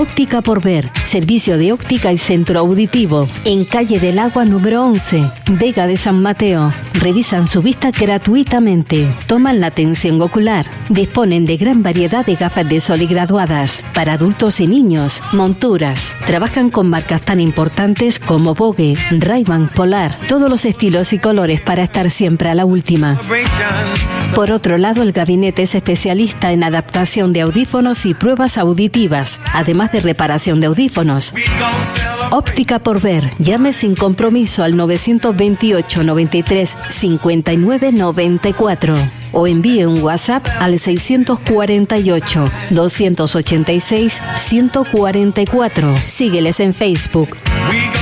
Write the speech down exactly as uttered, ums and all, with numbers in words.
Óptica por Ver, servicio de óptica y centro auditivo, en calle del Agua número once, Vega de San Mateo. Revisan su vista gratuitamente, toman la tensión ocular, disponen de gran variedad de gafas de sol y graduadas, para adultos y niños, monturas. Trabajan con marcas tan importantes como Vogue, Ray-Ban, Polar, todos los estilos y colores para estar siempre a la última. Por otro lado, el gabinete es especialista en adaptación de audífonos y pruebas auditivas, además de reparación de audífonos. Óptica por Ver. Llame sin compromiso al nueve dos ocho, noventa y tres, cincuenta y nueve, noventa y cuatro o envíe un WhatsApp al seis cuatro ocho, dos ochenta y seis, ciento cuarenta y cuatro. Sígueles en Facebook.